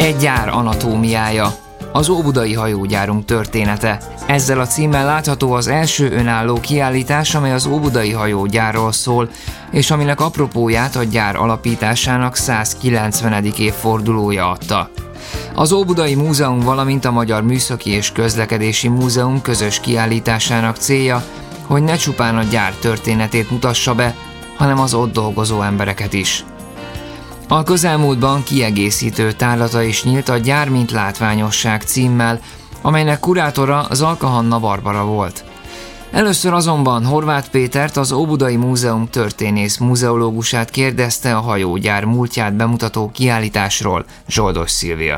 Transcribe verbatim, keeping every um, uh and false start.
Egy gyár anatómiája. Az óbudai hajógyárunk története. Ezzel a címmel látható az első önálló kiállítás, amely az óbudai hajógyárról szól, és aminek apropóját a gyár alapításának százkilencvenedik évfordulója adta. Az Óbudai Múzeum, valamint a Magyar Műszaki és Közlekedési Múzeum közös kiállításának célja, hogy ne csupán a gyár történetét mutassa be, hanem az ott dolgozó embereket is. A közelmúltban kiegészítő tárlata is nyílt a Gyár mint látványosság címmel, amelynek kurátora Zalka Hanna Barbara volt. Először azonban Horváth Pétert, az Óbudai Múzeum történész muzeológusát kérdezte a hajógyár múltját bemutató kiállításról Zsoldos Szilvia.